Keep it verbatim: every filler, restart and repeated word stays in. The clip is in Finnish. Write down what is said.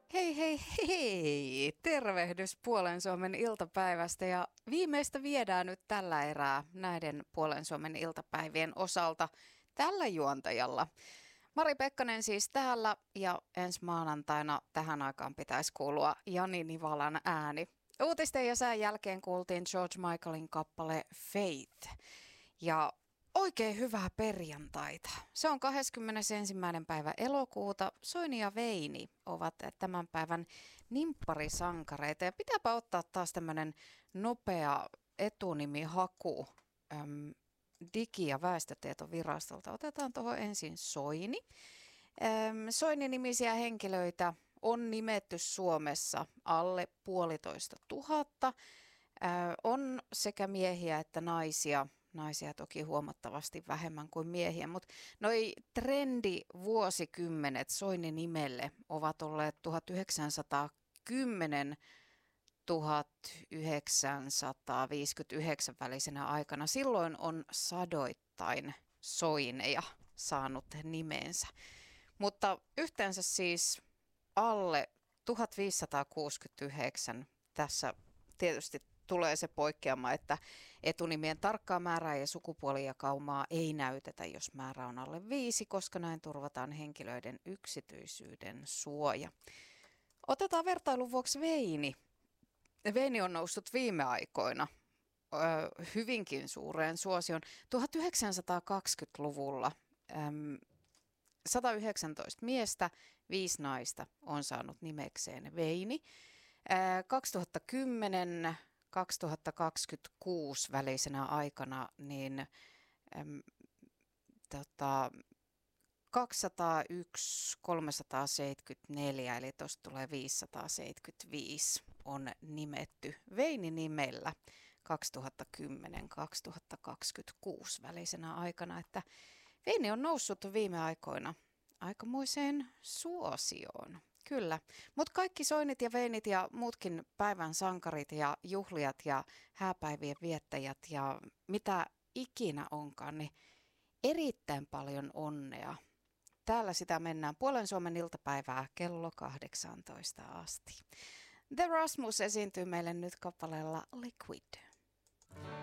Hei hei hei! Tervehdys Puolen Suomen iltapäivästä ja viimeistä viedään nyt tällä erää näiden Puolen Suomen iltapäivien osalta tällä juontajalla. Mari Pekkanen siis täällä ja ensi maanantaina tähän aikaan pitäisi kuulua Jani Nivalan ääni. Uutisten ja sään jälkeen kuultiin George Michaelin kappale Faith ja oikein hyvää perjantaita. Se on kahdeskymmenesensimmäinen päivä elokuuta. Soini ja Veini ovat tämän päivän nimpparisankareita. Ja pitääpä ottaa taas tämmöinen nopea etunimihaku äm, Digi- ja väestötietovirastolta. Otetaan tuohon ensin Soini. Äm, Soini-nimisiä henkilöitä on nimetty Suomessa alle puolitoista tuhatta. Äh, on sekä miehiä että naisia. Naisia toki huomattavasti vähemmän kuin miehiä, mutta noi trendivuosikymmenet Soini-nimelle ovat olleet tuhatyhdeksänsataakymmenen tuhatyhdeksänsataaviisikymmentäyhdeksän välisenä aikana. Silloin on sadoittain Soineja saanut nimensä, mutta yhteensä siis alle tuhatviisisataakuusikymmentäyhdeksän tässä tietysti tulee se poikkeama, että etunimien tarkkaa määrää ja sukupuolijakaumaa ei näytetä, jos määrä on alle viisi, koska näin turvataan henkilöiden yksityisyyden suoja. Otetaan vertailun vuoksi Veini. Veini on noussut viime aikoina ö, hyvinkin suureen suosioon. tuhatyhdeksänsataakaksikymmentäluvulla äm, sata yhdeksäntoista miestä, viisi naista on saanut nimekseen Veini. Ä, kaksituhattakymmenen kaksituhattakaksikymmentäkuusi välisenä aikana niin äm, tota, kaksisataayksi kolmesataaseitsemänkymmentäneljä, eli tuosta tulee viisisataaseitsemänkymmentäviisi, on nimetty Veini-nimellä kaksituhattakymmenen kaksituhattakaksikymmentäkuusi välisenä aikana, että Veini on noussut viime aikoina aikamoiseen suosioon. Kyllä, mutta kaikki Soinit ja Veinit ja muutkin päivän sankarit ja juhlijat ja hääpäivien viettäjät ja mitä ikinä onkaan, niin erittäin paljon onnea. Täällä sitä mennään Puolen Suomen iltapäivää kello kahdeksantoista asti. The Rasmus esiintyy meille nyt kappaleella Liquid.